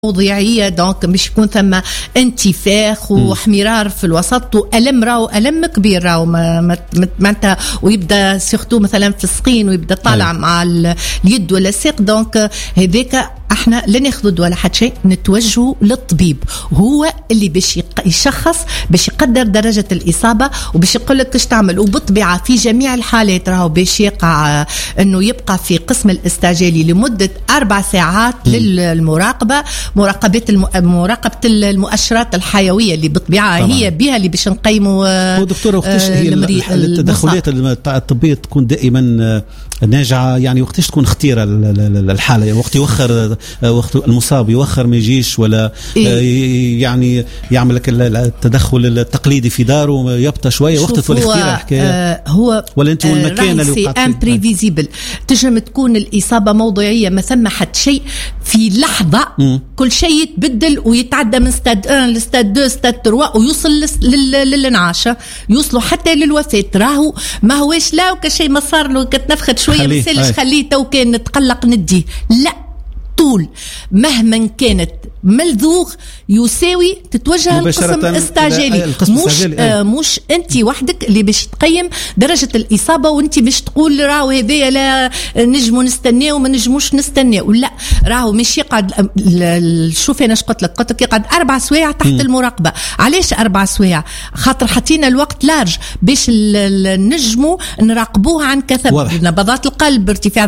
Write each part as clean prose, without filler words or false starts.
موضوعية، دونك مش يكون ثم انتفاخ وحمرار في الوسط وألم، راو ألم كبير، راو معناتها ويبدا سيرتو مثلا في السقين ويبدا طالع مع اليد ولا الساق. دونك هذاك احنا لا ناخذ ولا حد شيء، نتوجهوا للطبيب، هو اللي باش يشخص، باش يقدر درجة الإصابة وباش يقول لك ايش تعمل. وبالطبيعة في جميع الحالات راهو باش يقع انه يبقى في قسم الاستعجالي لمدة 4 ساعات للمراقبة، مراقبة المؤشرات الحيوية اللي بالطبيعة طبعا هي بها اللي باش نقيموا. دكتور وقتاش هي التدخلات الطبية تكون دائما ناجعة؟ يعني وقتاش تكون خطيرة الحالة؟ يعني وقت يوخر، وقت المصاب يوخر ما يجيش، ولا يعني يعمل لك التدخل التقليدي في داره يبطأ شوية وقت تولي خطيرة الحكاية؟ هو ولا انت والمكان اللي وقعت امبريفيزيبل تجم تكون الإصابة موضوعية، ما ثم حد شيء في لحظة كل شيء يتبدل ويتعدى من ستاد 1 لستاد 2 ستاد 3 ويوصل للانعاش، يوصلوا حتى للوفاة. راهو ما هوش لا وكشيء ما صار له كتنفخت شوية مسالش خليه تو كان نتقلق نديه، لا، طول مهما كانت ملذوغ يساوي تتوجه القسم استعجالي. مش انت وحدك اللي باش تقيم درجة الإصابة وانت باش تقول راهو هذايا لا نجمو نستناه وما نجموش نستناه، ولا راهو مش يقعد. شوف انا قلت لك يقعد 4 سوايع تحت المراقبة. علاش 4 سوايع؟ خاطر حطينا الوقت لارج باش نجمو نراقبوه عن كثب، نبضات القلب، ارتفاع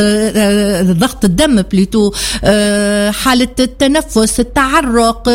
ضغط الدم بليتو، حالة التنفس، التعرق،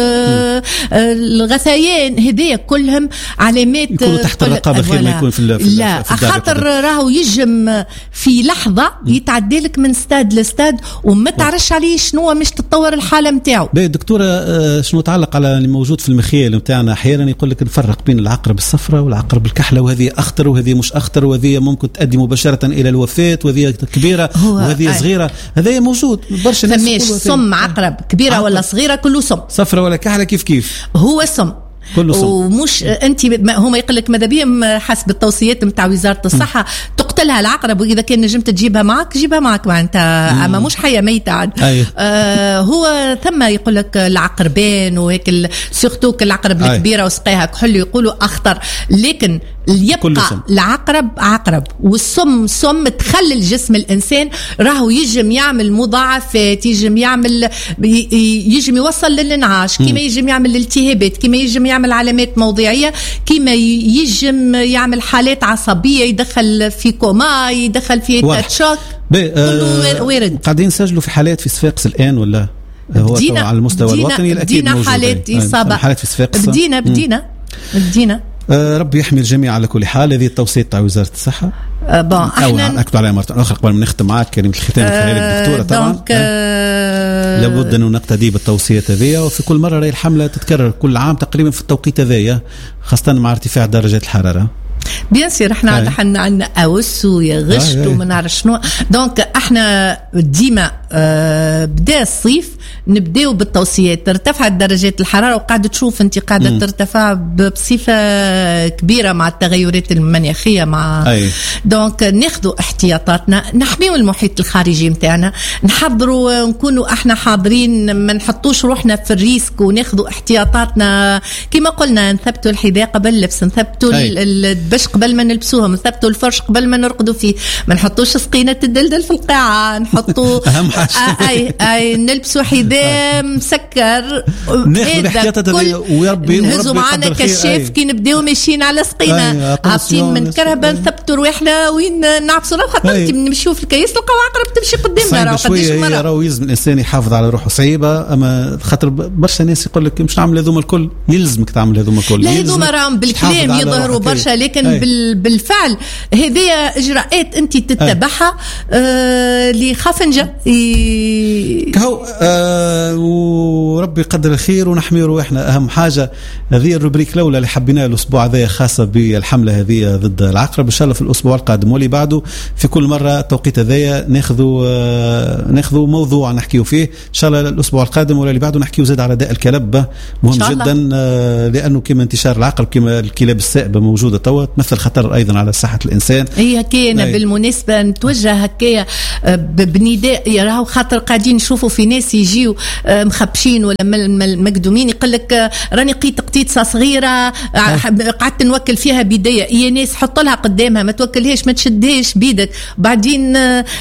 الغثيان، هذه كلهم علامات يكونوا تحت الرقابة خير ما يكون في لا خاطر راهو يجم في لحظة يتعدي لك من ستاد لستاد وما تعرفش عليه شنو مش تتطور الحالة متاعه. دكتورة، شنو تعلق على اللي موجود في المخيل متاعنا؟ أحيانا يقول لك نفرق بين العقرب الصفراء والعقرب الكحلة، وهذه أخطر وهذه مش أخطر، وهذه ممكن تؤدي مباشرة إلى الوفاة، وهذه كبيرة وهذه صغيرة. هذا موجود برشا ناس. سم عقرب كبيرة ولا صغيرة كله سم، صفرة ولا كحلة كيف هو سم كله سم. ومش انت هما يقول لك ماذا بيهم حسب التوصيات نتاع وزارة الصحة تقتلها العقرب، واذا كان نجمت تجيبها معك جيبها معك معناتها، اما مش حية ميتة عاد. هو ثم يقول لك العقربان وهيك سورتو العقرب الكبيرة وسقيها كحل يقولوا اخطر، لكن يبقى العقرب عقرب والسم سم تخلل جسم الإنسان. راهو يجم يعمل مضاعفات، يجم يوصل للانعاش، كما يجم يعمل الالتهابات، كما يجم يعمل علامات موضعية، كما يجم يعمل حالات عصبية، يدخل في كوما، يدخل في تاتشوك، كله وارد. قاعدين نسجلوا في حالات في صفاقس الآن ولا هو على المستوى الوطني؟ الأكيد بدينا حالات إصابة، حالات في صفاقس، بدينا ربي يحمي الجميع على كل حال. هذه التوصية تاع وزارة الصحة. احنا أكتب عليها مرة أخرى قبل ما نختم معك كريم الختام خلال الدكتورة طبعا. لابد أن نقتدي بالتوصية هذه، وفي كل مرة راهي الحملة تتكرر كل عام تقريبا في التوقيت هذا، خاصة مع ارتفاع درجة الحرارة. بيان سير احنا عندنا اوس ويغشت وما نعرف شنو. دونك احنا ديما بدا الصيف نبداو بالتوصيات، ارتفعت درجات الحراره وقاعده تشوف انت قاعده ترتفع بصفه كبيره مع التغيرات المناخيه مع دونك ناخذوا احتياطاتنا، نحميو المحيط الخارجي نتاعنا، نحضروا نكونوا احنا حاضرين، ما نحطوش روحنا في الريسك، وناخذوا احتياطاتنا كما قلنا، نثبتوا الحذاء قبل اللبس، نثبتوا الدبش قبل ما نلبسوها، نثبتوا الفرش قبل ما نرقدوا فيه، ما نحطوش سقينه الدلدل في القاعه، نحطوا اهم حاجه نلبسوا حذاء مسكر، ناخذ احتياطات وربي نهزوا معنا كشاف كي نبداو ماشيين على سقينه هابطين من كرهبه، نثبتوا رواحنا وين نعكسوا، خاطر نمشيو في الكيس نلقاو عقرب تمشي قدامنا. قداش مره راهو يلزم الانسان يحافظ على روحه، صعيبه، اما خاطر برشا ناس يقول لك مش نعمل هذوم الكل، يلزمك تعمل هذوم الكل. لا هذوما راهم بالكلام يظهروا برشا، لكن بالفعل هذه اجراءات انت تتبعها اللي خاف نجا كهو. ورب وربي يقدر الخير ونحمي روحنا. أهم حاجة هذه الروبريك الأولى اللي حبيناها الأسبوع هذا خاصة بالحملة هذه ضد العقرب. إن شاء الله في الأسبوع القادم واللي بعده في كل مرة توقيت هذايا ناخذوا موضوع نحكيه فيه. إن شاء الله الأسبوع القادم ولا اللي بعده نحكيه زاد على داء الكلب مهم جدا، لأنه كما انتشار العقرب كما الكلاب السائبة موجودة توا تمثل خطر أيضا على صحة الإنسان. هي كينا بالمناسبة نتوجه هكايا بنداء راهو خاطر قاعدين نشوفوا في ناس يجيوا مخبشين ولا مقدومين يقول لك راني قيت قطيطة صغيرة قعدت نوكل فيها بيديا. يا ناس حط لها قدامها ما توكلهاش ما تشدهاش بيدك بعدين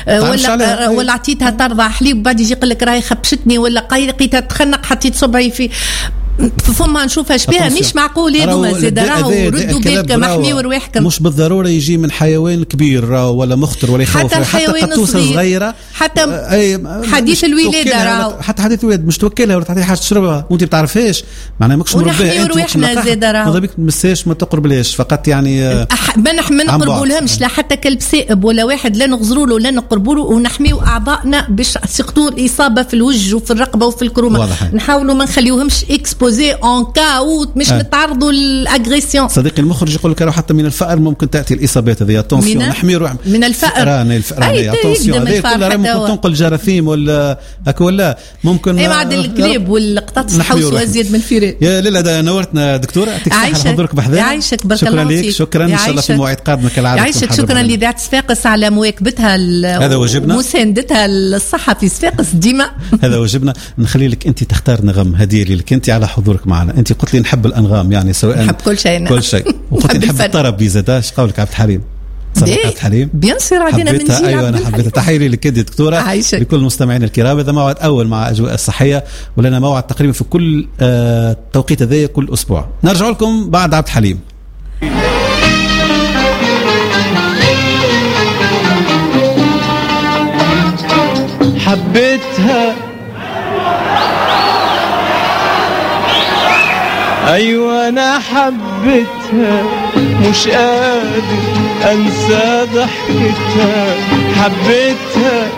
ولا عطيتها ترضع حليب بعد يجي يقول لك راهي خبشتني ولا قيتها تخنق حطيت صبعي في فما نشوفها شبيها مش معقول هذوما زاد راهو ردوا بالكم محميوا رواحكم. مش بالضروره يجي من حيوان كبير ولا مخطر ولا يخوف، حتى قطوسه صغيره حتى حديث الولاده راهو حتى حديث الولاده مش توكلها ولا تعطيها حاجه تشربها وانت بتعرفهاش معناها ماكش مربيه انت رواحنا زاد راهو ما تمساش ما تقربلهاش فقط يعني ما نقربوا لهمش لا حتى كلب سائب ولا واحد لا نغزروا له ولا نقربوا له ونحميوا اعضائنا باش سقطوا الاصابه في الوجه وفي الرقبه وفي الكرومه. نحاولوا ما نخليوهمش ان كاوت مش نتعرضوا للاغريسيون. صديقي المخرج يقول لك حتى من الفأر ممكن تاتي الاصابات هذه. اتونسيون نحمي روح من الفأر اتونسيون هذه كلها ممكن تنقل جراثيم ولا هكا ولا ممكن بعد الكلاب والقطط حوسوا ازيد من الفيران. يا ليلى نورتنا دكتوره يعطيك الصحه حضورك بحذانا. يعيشك بارك الله فيك. شكرا ان شاء الله في موعد قادم كالعاده. يعيشك شكرا لإذاعة صفاقس على مواكبتها هذا واجبنا مساندتها الصحفي صفاقس ديما. هذا واجبنا. نخلي لك انت تختار نغم هديه لك انت على حضورك معنا. انت قلت لي نحب الانغام يعني سواء نحب كل شيء وقلت لي نحب الطرب زاد. ايش قولك عبد الحليم؟ صديق عبد الحليم بيان سير عندنا من جيل. ايوه انا حبيتها. تحياتي لك انت دكتوره لكل المستمعين الكرام. هذا موعد اول مع اجواء الصحيه ولنا موعد تقريبا في كل توقيت هذا كل اسبوع. نرجع لكم بعد عبد الحليم. حبيتها أيوة أنا حبيتها مش قادر أنسى ضحكتها. حبيتها